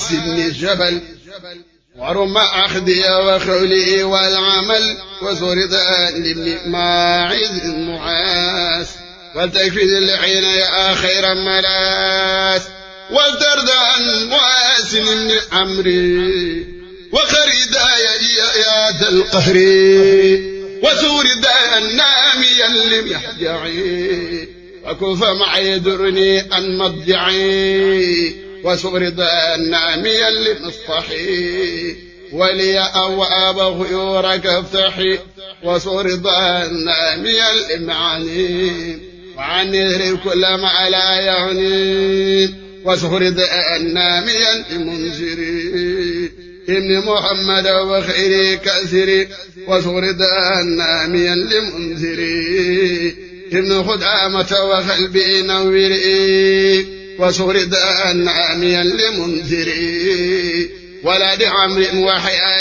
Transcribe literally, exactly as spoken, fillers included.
معاذ بن جبل ورم أخذي وخولي والعمل وسردا لابن ماعز معاذ ولتكفي الحين يا خير ملاس والدرد عن واسن بن عمري وخريدا يا ذا القهر وسوردا ناميا لمحجعي وكف معي درني عن مضجعي وسوردا ناميا لمصطحي ولي أواب غيورك افتحي وسوردا ناميا لمعني وعن نهر كل ما لا يعني وسوردا ناميا لمنذري ابن محمد وخير كثير وسوردا ناميا لمنذري ابن خدامة وقلبي نوري وسوردا ناميا لمنذري ولد عمرو وحياة